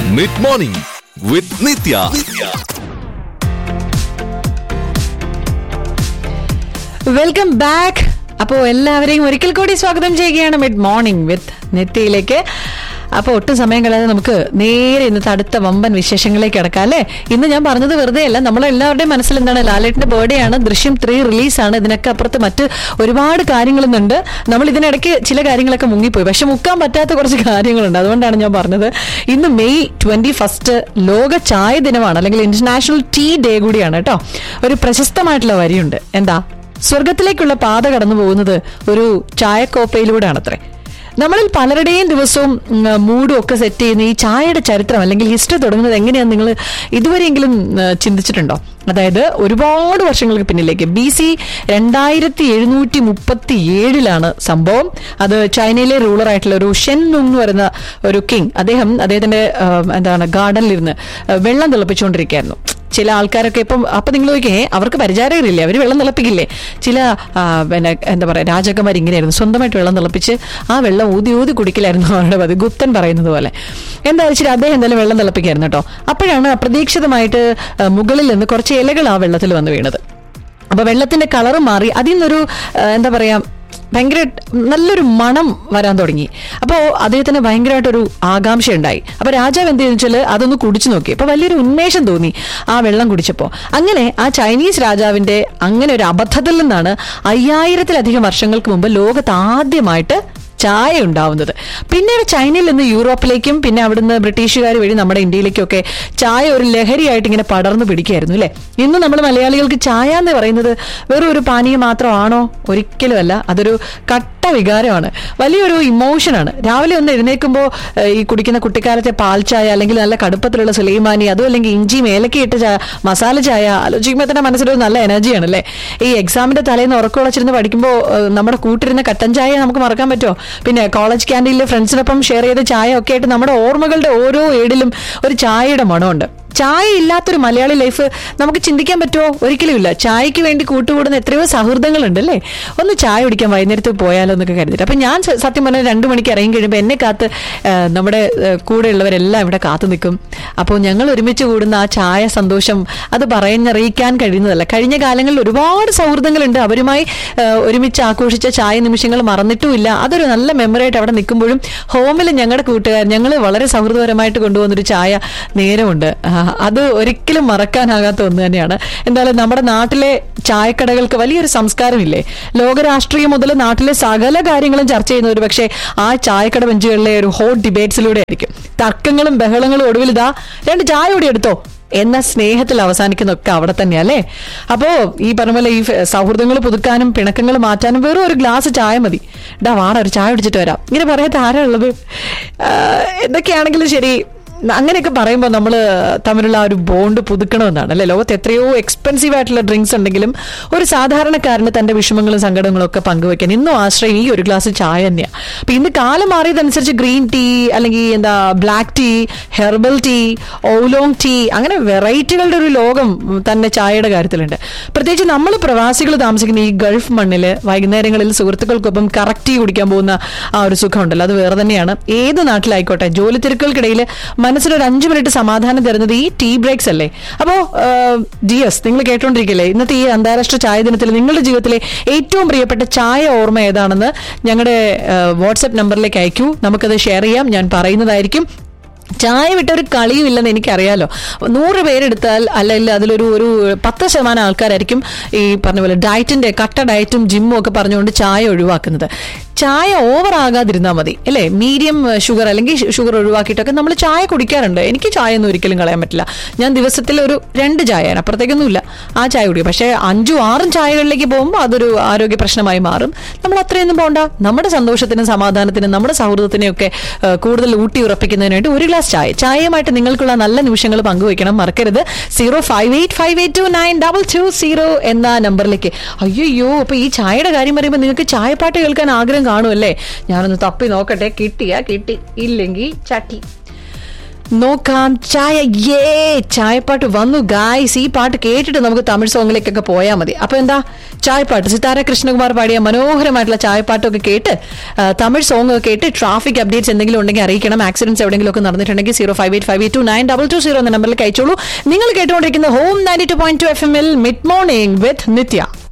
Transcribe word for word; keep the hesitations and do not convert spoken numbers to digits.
Mid morning വിത്ത് നിത്യ. Welcome back. അപ്പോൾ എല്ലാവരെയും ഒരിക്കൽ കൂടി സ്വാഗതം ചെയ്യുകയാണ് മിഡ് മോർണിംഗ് വിത്ത് നിത്യയിലേക്ക്. അപ്പോൾ ഒട്ടും സമയം കളയാതെ നമുക്ക് നേരെ ഇന്നത്തെ അടുത്ത വമ്പൻ വിശേഷങ്ങളിലേക്ക് കിടക്കാം അല്ലേ. ഇന്ന് ഞാൻ പറഞ്ഞത് വെറുതെ അല്ല, നമ്മളെല്ലാവരുടെയും മനസ്സിൽ എന്താണ്, ലാലേട്ടന്റെ ബർത്ത്ഡേ ആണ്, ദൃശ്യം ത്രീ റിലീസാണ്. ഇതിനൊക്കെ അപ്പുറത്ത് മറ്റ് ഒരുപാട് കാര്യങ്ങളൊന്നുണ്ട്. നമ്മൾ ഇതിനിടയ്ക്ക് ചില കാര്യങ്ങളൊക്കെ മുങ്ങിപ്പോയി, പക്ഷെ മുക്കാൻ പറ്റാത്ത കുറച്ച് കാര്യങ്ങളുണ്ട്. അതുകൊണ്ടാണ് ഞാൻ പറഞ്ഞത്. ഇന്ന് മെയ് ട്വന്റി ഫസ്റ്റ് ലോക ചായ ദിനമാണ്, അല്ലെങ്കിൽ ഇന്റർനാഷണൽ ടീ ഡേ കൂടിയാണ് കേട്ടോ. ഒരു പ്രശസ്തമായിട്ടുള്ള വരിയുണ്ട്, എന്താ, സ്വർഗത്തിലേക്കുള്ള പാത കടന്നു പോകുന്നത് ഒരു ചായക്കോപ്പയിലൂടെയാണത്രേ. നമ്മളിൽ പലരുടെയും ദിവസവും മൂഡും ഒക്കെ സെറ്റ് ചെയ്യുന്ന ഈ ചായയുടെ ചരിത്രം അല്ലെങ്കിൽ ഹിസ്റ്ററി തുടങ്ങുന്നത് എങ്ങനെയാണെന്ന് നിങ്ങൾ ഇതുവരെയെങ്കിലും ചിന്തിച്ചിട്ടുണ്ടോ? അതായത് ഒരുപാട് വർഷങ്ങൾക്ക് പിന്നിലേക്ക് ബി സി രണ്ടായിരത്തി എഴുന്നൂറ്റി മുപ്പത്തി ഏഴിലാണ് സംഭവം. അത് ചൈനയിലെ റൂളർ ആയിട്ടുള്ള ഒരു ഷെൻ നുങ് എന്ന് പറയുന്ന ഒരു കിങ്, അദ്ദേഹം അദ്ദേഹത്തിന്റെ എന്താണ് ഗാർഡനിലിരുന്ന് വെള്ളം തിളപ്പിച്ചുകൊണ്ടിരിക്കുകയായിരുന്നു. ചില ആൾക്കാരൊക്കെ ഇപ്പം അപ്പൊ നിങ്ങൾ ചോദിക്കേ, അവർക്ക് പരിചാരകരില്ലേ, അവർ വെള്ളം തിളപ്പിക്കില്ലേ? ചില പിന്നെ എന്താ പറയാ, രാജാക്കന്മാർ ഇങ്ങനെയായിരുന്നു, സ്വന്തമായിട്ട് വെള്ളം തിളപ്പിച്ച് ആ വെള്ളം ഊതി ഊതി കുടിക്കലായിരുന്നു അവരുടെ പതി, ഗുപ്തൻ പറയുന്നത് പോലെ. എന്താ വെച്ചാൽ അദ്ദേഹം എന്തായാലും വെള്ളം തിളപ്പിക്കായിരുന്നു കേട്ടോ. അപ്പോഴാണ് അപ്രതീക്ഷിതമായിട്ട് മുകളിൽ നിന്ന് കുറച്ച് ഇലകൾ ആ വെള്ളത്തിൽ വന്ന് വീണത്. അപ്പൊ വെള്ളത്തിന്റെ കളറ് മാറി, അതിൽ നിന്നൊരു എന്താ പറയാ, ഭയങ്കര നല്ലൊരു മണം വരാൻ തുടങ്ങി. അപ്പോൾ അദ്ദേഹത്തിന് ഭയങ്കരമായിട്ടൊരു ആകാംക്ഷ ഉണ്ടായി. അപ്പൊ രാജാവ് എന്ത് ചെയ്തെന്ന് വെച്ചാൽ അതൊന്ന് കുടിച്ചു നോക്കി. അപ്പൊ വലിയൊരു ഉന്മേഷം തോന്നി ആ വെള്ളം കുടിച്ചപ്പോൾ. അങ്ങനെ ആ ചൈനീസ് രാജാവിന്റെ അങ്ങനെ ഒരു അബദ്ധത്തിൽ നിന്നാണ് അയ്യായിരത്തിലധികം വർഷങ്ങൾക്ക് മുമ്പ് ലോകത്ത് ആദ്യമായിട്ട് ചായ ഉണ്ടാവുന്നത്. പിന്നീട് ചൈനയിൽ നിന്ന് യൂറോപ്പിലേക്കും പിന്നെ അവിടുന്ന് ബ്രിട്ടീഷുകാർ വഴി നമ്മുടെ ഇന്ത്യയിലേക്കൊക്കെ ചായ ഒരു ലഹരിയായിട്ട് ഇങ്ങനെ പടർന്നു പിടിക്കുകയായിരുന്നു അല്ലെ. ഇന്ന് നമ്മൾ മലയാളികൾക്ക് ചായ എന്ന് പറയുന്നത് വെറും ഒരു പാനീയം മാത്രമാണോ? ഒരിക്കലും അല്ല. അതൊരു കട്ട വികാരമാണ്, വലിയൊരു ഇമോഷനാണ്. രാവിലെ ഒന്ന് എഴുന്നേൽക്കുമ്പോൾ ഈ കുടിക്കുന്ന കുട്ടിക്കാലത്തെ പാൽ ചായ, അല്ലെങ്കിൽ നല്ല കടുപ്പത്തിലുള്ള സുലൈമാനി, അതും അല്ലെങ്കിൽ ഇഞ്ചി മേലക്കിയിട്ട് ചായ, മസാല ചായ, ആലോചിക്കുമ്പോൾ തന്നെ മനസ്സിലൊരു നല്ല എനർജിയാണ് അല്ലേ. ഈ എക്സാമിന്റെ തലേന്ന് ഉറക്കമുളച്ചിരുന്ന് പഠിക്കുമ്പോൾ നമ്മുടെ കൂട്ടിരുന്ന കട്ടൻ ചായ നമുക്ക് മറക്കാൻ പറ്റുമോ? പിന്നെ കോളേജ് ക്യാൻറ്റീനിൽ ഫ്രണ്ട്സിനൊപ്പം ഷെയർ ചെയ്ത ചായ ഒക്കെ ആയിട്ട് നമ്മുടെ ഓർമ്മകളുടെ ഓരോ ഏടിലും ഒരു ചായയുടെ മണമുണ്ട്. ചായ ഇല്ലാത്തൊരു മലയാളി ലൈഫ് നമുക്ക് ചിന്തിക്കാൻ പറ്റുമോ? ഒരിക്കലും ഇല്ല. ചായക്ക് വേണ്ടി കൂട്ടുകൂടുന്ന എത്രയോ സൗഹൃദങ്ങളുണ്ട് അല്ലേ. ഒന്ന് ചായ കുടിക്കാൻ വൈകുന്നേരത്ത് പോയാലോ എന്നൊക്കെ കരുതിയിട്ട്. അപ്പം ഞാൻ സത്യം പറഞ്ഞാൽ രണ്ടു മണിക്ക് ഇറങ്ങി കഴിയുമ്പോൾ എന്നെ കാത്ത് നമ്മുടെ കൂടെയുള്ളവരെല്ലാം ഇവിടെ കാത്തു നിൽക്കും. അപ്പോൾ ഞങ്ങൾ ഒരുമിച്ച് കൂടുന്ന ആ ചായ സന്തോഷം അത് പറഞ്ഞറിയിക്കാൻ കഴിയുന്നതല്ല. കഴിഞ്ഞ കാലങ്ങളിൽ ഒരുപാട് സൗഹൃദങ്ങളുണ്ട്, അവരുമായി ഒരുമിച്ച് ആഘോഷിച്ച ചായ നിമിഷങ്ങൾ മറന്നിട്ടുമില്ല. അതൊരു നല്ല മെമ്മറി ആയിട്ട് അവിടെ നിൽക്കുമ്പോഴും ഹോമിൽ ഞങ്ങളുടെ കൂട്ടുകാർ ഞങ്ങൾ വളരെ സൗഹൃദപരമായിട്ട് കൊണ്ടുപോകുന്നൊരു ചായ നേരമുണ്ട്. അത് ഒരിക്കലും മറക്കാനാകാത്ത ഒന്ന് തന്നെയാണ്. എന്തായാലും നമ്മുടെ നാട്ടിലെ ചായക്കടകൾക്ക് വലിയൊരു സംസ്കാരമില്ലേ. ലോകരാഷ്ട്രീയം മുതൽ നാട്ടിലെ സകല കാര്യങ്ങളും ചർച്ച ചെയ്യുന്നവർ പക്ഷേ ആ ചായക്കട ബെഞ്ചുകളിലെ ഒരു ഹോട്ട് ഡിബേറ്റ്സിലൂടെ ആയിരിക്കും. തർക്കങ്ങളും ബഹളങ്ങളും ഒടുവിൽ ഇതാ രണ്ട് ചായ കൂടി എടുത്തോ എന്ന സ്നേഹത്തിൽ അവസാനിക്കുന്നൊക്കെ അവിടെ തന്നെയല്ലേ. അപ്പോ ഈ പറഞ്ഞ പോലെ ഈ സൗഹൃദങ്ങൾ പുതുക്കാനും പിണക്കങ്ങൾ മാറ്റാനും വെറും ഒരു ഗ്ലാസ് ചായ മതി. ഡാ വാട ഒരു ചായ കുടിച്ചിട്ട് വരാം, ഇങ്ങനെ പറയാത്ത ആരാ ഉള്ളത്? എന്തൊക്കെയാണെങ്കിലും ശരി, അങ്ങനെയൊക്കെ പറയുമ്പോൾ നമ്മൾ തമ്മിലുള്ള ആ ഒരു ബോണ്ട് പുതുക്കണമെന്നാണ് അല്ലെ. ലോകത്ത് എത്രയോ എക്സ്പെൻസീവ് ആയിട്ടുള്ള ഡ്രിങ്ക്സ് ഉണ്ടെങ്കിലും ഒരു സാധാരണക്കാരന് തന്റെ വിഷമങ്ങളും സങ്കടങ്ങളും ഒക്കെ പങ്കുവെക്കാൻ ഇന്നും ആശ്രയം ഈ ഒരു ഗ്ലാസ് ചായ തന്നെയാണ്. അപ്പൊ ഇന്ന് കാലം മാറിയതനുസരിച്ച് ഗ്രീൻ ടീ, അല്ലെങ്കിൽ എന്താ black tea, herbal tea, ഓലോങ് tea, അങ്ങനെ വെറൈറ്റികളുടെ ഒരു ലോകം തന്നെ ചായയുടെ കാര്യത്തിലുണ്ട്. പ്രത്യേകിച്ച് നമ്മൾ പ്രവാസികൾ താമസിക്കുന്ന ഈ ഗൾഫ് മണ്ണിൽ വൈകുന്നേരങ്ങളിൽ സുഹൃത്തുക്കൾക്കൊപ്പം കറക്റ്റ് ടീ കുടിക്കാൻ പോകുന്ന ആ ഒരു സുഖം ഉണ്ടല്ലോ, അത് വേറെ തന്നെയാണ്. ഏത് നാട്ടിലായിക്കോട്ടെ, ജോലി തിരക്കുകൾക്കിടയിൽ മനസ്സിലൊരു അഞ്ചു മിനിറ്റ് സമാധാനം തരുന്നത് ഈ ടീ ബ്രേക്സ് അല്ലേ. അപ്പോ ഡിയസ്, നിങ്ങൾ കേട്ടോണ്ടിരിക്കില്ലേ, ഇന്നത്തെ ഈ അന്താരാഷ്ട്ര ചായ ദിനത്തിൽ നിങ്ങളുടെ ജീവിതത്തിലെ ഏറ്റവും പ്രിയപ്പെട്ട ചായ ഓർമ്മ ഏതാണെന്ന് ഞങ്ങളുടെ വാട്സ്ആപ്പ് നമ്പറിലേക്ക് അയക്കൂ. നമുക്കത് ഷെയർ ചെയ്യാം, ഞാൻ പറയുന്നതായിരിക്കും. ചായ വിട്ട ഒരു കളിയും ഇല്ലെന്ന് എനിക്കറിയാലോ. നൂറ് പേരെടുത്താൽ അല്ലെങ്കിൽ അതിലൊരു ഒരു പത്ത് ശതമാനം ആൾക്കാരായിരിക്കും ഈ പറഞ്ഞ പോലെ ഡയറ്റിന്റെ കട്ട ഡയറ്റും ജിമ്മും ഒക്കെ പറഞ്ഞുകൊണ്ട് ചായ ഒഴിവാക്കുന്നത്. ചായ ഓവർ ആകാതിരുന്നാൽ മതി അല്ലേ. മീഡിയം ഷുഗർ അല്ലെങ്കിൽ ഷുഗർ ഒഴിവാക്കിയിട്ടൊക്കെ നമ്മൾ ചായ കുടിക്കാറുണ്ട്. എനിക്ക് ചായ ഒന്നും ഒരിക്കലും കളയാൻ പറ്റില്ല. ഞാൻ ദിവസത്തിൽ ഒരു രണ്ട് ചായയാണ്, അപ്പുറത്തേക്കൊന്നുമില്ല ആ ചായ കുടിക്കും. പക്ഷേ അഞ്ചും ആറും ചായകളിലേക്ക് പോകുമ്പോൾ അതൊരു ആരോഗ്യ പ്രശ്നമായി മാറും. നമ്മൾ അത്രയൊന്നും പോകണ്ട. നമ്മുടെ സന്തോഷത്തിനും സമാധാനത്തിനും നമ്മുടെ സൗഹൃദത്തിനെയൊക്കെ കൂടുതൽ ഊട്ടി ഉറപ്പിക്കുന്നതിനായിട്ട് ഒരു ഗ്ലാസ് ചായ ചായയുമായിട്ട് നിങ്ങൾക്കുള്ള നല്ല നിമിഷങ്ങൾ പങ്കുവയ്ക്കണം, മറക്കരുത്. Zero five eight five eight to nine double two zero എന്ന നമ്പറിലേക്ക്. അയ്യോ, അപ്പൊ ഈ ചായയുടെ കാര്യം പറയുമ്പോൾ നിങ്ങൾക്ക് ചായപ്പാട്ട് കേൾക്കാൻ ആഗ്രഹം കാണുമല്ലേ. ഞാനൊന്ന് തപ്പി നോക്കട്ടെ. കിട്ടിയാ കിട്ടി, ഇല്ലെങ്കിൽ ചട്ടി. നോക്കാം ചായ. ഏ ചായപ്പാട്ട് വന്നു ഗായ്സ്. ഈ പാട്ട് കേട്ടിട്ട് നമുക്ക് തമിഴ് സോങ്ങിലേക്കൊക്കെ പോയാൽ മതി. അപ്പൊ എന്താ ചായപ്പാട്ട് സിതാര കൃഷ്ണകുമാർ പാടിയ മനോഹരമായിട്ടുള്ള ചായപ്പാട്ടൊക്കെ കേട്ട് തമിഴ് സോങ് ഒക്കെ കേട്ട് ട്രാഫിക് അപ്ഡേറ്റ്സ് എന്തെങ്കിലും ഉണ്ടെങ്കിൽ അറിയിക്കണം. ആക്സിഡൻസ് എവിടെയെങ്കിലും ഒക്കെ നടന്നിട്ടുണ്ടെങ്കിൽ zero five eight five eight to nine double two zero എന്ന നമ്പറിലേക്ക് അയച്ചോളൂ. നിങ്ങൾ കേട്ടുകൊണ്ടിരിക്കുന്ന home ninety two point two F M L mid morning വിത്ത് നിത്യ.